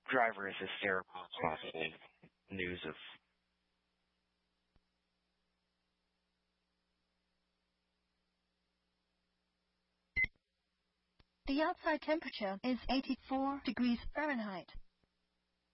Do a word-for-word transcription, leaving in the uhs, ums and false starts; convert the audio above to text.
driver is hysterical. It's possible news of. The outside temperature is eighty-four degrees Fahrenheit.